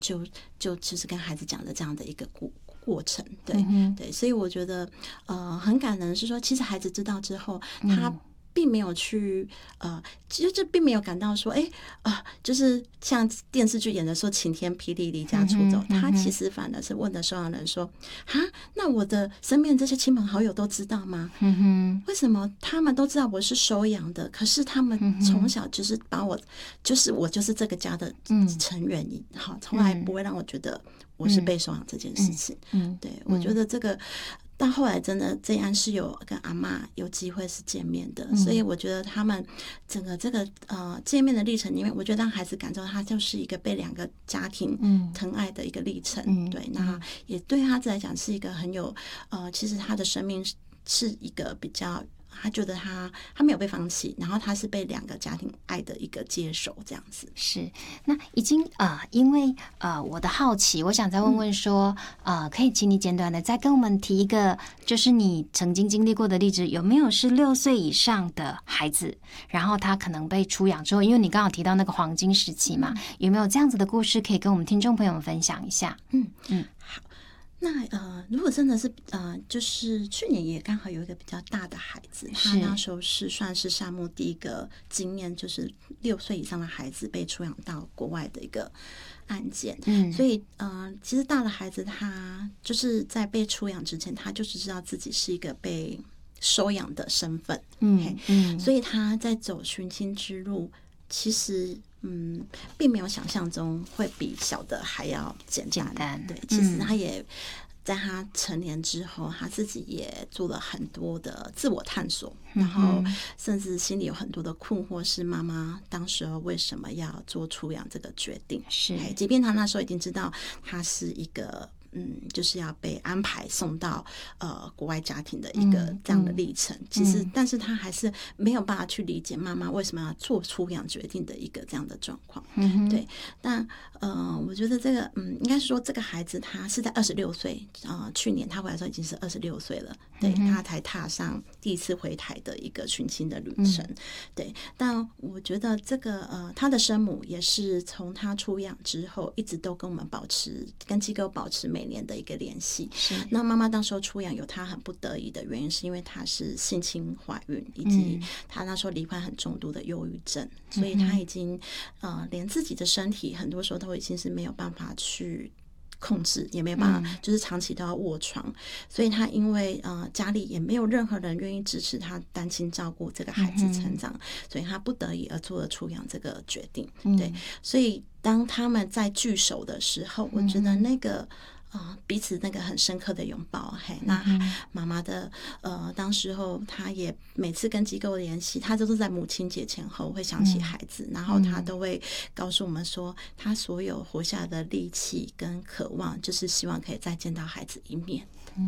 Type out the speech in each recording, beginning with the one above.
就其实跟孩子讲的这样的一个过程，对、对，所以我觉得很感人是说，其实孩子知道之后，他并没有去就是并没有感到说就是像电视剧演的说晴天霹雳离家出走，他其实反而是问的收养人说那我的身边这些亲朋好友都知道吗？为什么他们都知道我是收养的，可是他们从小就是把我就是这个家的成员，好，从来不会让我觉得我是被收养这件事情。对，我觉得这个到后来真的这样是有跟阿嬷有机会是见面的，所以我觉得他们整个这个见面的历程里面，我觉得让孩子感受他就是一个被两个家庭疼爱的一个历程。对，那也对他来讲是一个很有其实他的生命是一个比较。他觉得他没有被放弃，然后他是被两个家庭爱的一个接手，这样子。 是，那已经因为我的好奇，我想再问问说，可以请你简短的再跟我们提一个，就是你曾经经历过的例子，有没有是6岁以上的孩子，然后他可能被出养之后，因为你刚好提到那个黄金时期嘛，有没有这样子的故事可以跟我们听众朋友们分享一下？ 好。那如果真的是就是去年也刚好有一个比较大的孩子，他那时候是算是夏目第一个经验，就是6岁以上的孩子被出养到国外的一个案件。所以其实大的孩子他就是在被出养之前，他就是知道自己是一个被收养的身份。所以他在走寻亲之路，其实并没有想象中会比小的还要简单。对，其实他也在他成年之后，他自己也做了很多的自我探索，然后甚至心里有很多的困惑，是妈妈当时候为什么要做出养这个决定？是，即便他那时候已经知道他是一个。就是要被安排送到国外家庭的一个这样的历程。其实，但是他还是没有办法去理解妈妈为什么要做出养决定的一个这样的状况。对，但我觉得这个应该是说这个孩子他是在26岁，去年他回来的时候已经是26岁了。对，他才踏上第一次回台的一个寻亲的旅程。对，但我觉得这个他的生母也是从他出养之后，一直都跟我们跟机构保持每年的一个联系。那妈妈当时候出养有她很不得已的原因，是因为她是性侵怀孕，以及她那时候罹患很重度的忧郁症，所以她已经连自己的身体很多时候都已经是没有办法去控制，也没有办法，就是长期都要卧床，所以他因为家里也没有任何人愿意支持他单亲照顾这个孩子成长，所以他不得已而做了出养这个决定。对，所以当他们在聚首的时候，我觉得那个彼此那个很深刻的拥抱。那妈妈的当时候她也每次跟机构联系，她都是在母亲节前后会想起孩子，然后她都会告诉我们说，她所有活下来的力气跟渴望，就是希望可以再见到孩子一面。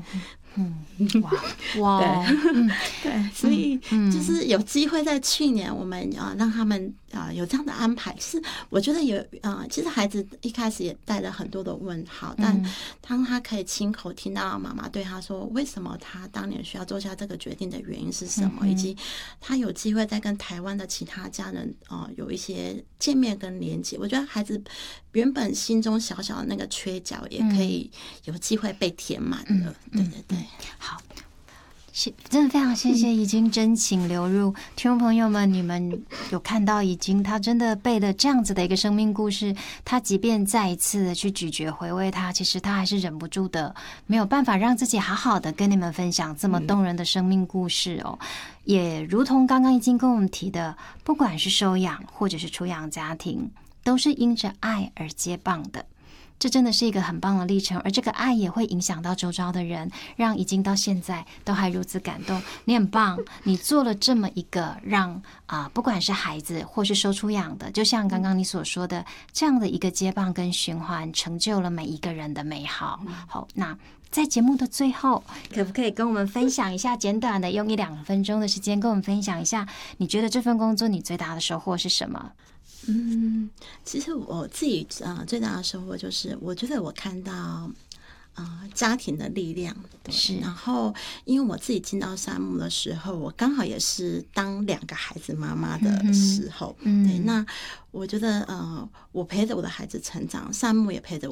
哇， 对，所以就是有机会在去年我们让他们有这样的安排。其实我觉得其实孩子一开始也带了很多的问号，但当他可以亲口听到妈妈对他说为什么他当年需要做下这个决定的原因是什么，以及他有机会再跟台湾的其他家人有一些见面跟连结，我觉得孩子原本心中小小的那个缺角也可以有机会被填满了。对对对， 好，真的非常谢谢已经真情流入，听众朋友们，你们有看到已经他真的背了这样子的一个生命故事，他即便再一次的去咀嚼回味它，其实他还是忍不住的，没有办法让自己好好的跟你们分享这么动人的生命故事哦。也如同刚刚已经跟我们提的，不管是收养或者是出养家庭，都是因着爱而接棒的。这真的是一个很棒的历程，而这个爱也会影响到周遭的人，让已经到现在都还如此感动。你很棒，你做了这么一个让不管是孩子或是收出养的，就像刚刚你所说的，这样的一个接棒跟循环，成就了每一个人的美好。好，那在节目的最后，可不可以跟我们分享一下，简短的用1-2分钟的时间跟我们分享一下，你觉得这份工作你最大的收获是什么？ 其实我自己最大的收获就是，我觉得我看到家庭的力量。对， 是。 然后因为我自己进到山姆的时候，我刚好也是当2个孩子妈妈的时候，对，那我觉得我陪着我的孩子成长，山姆也陪着